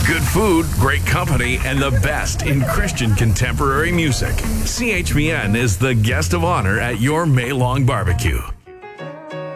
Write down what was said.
Good food, great company, and the best in Christian contemporary music. CHBN is the guest of honor at your May Long barbecue.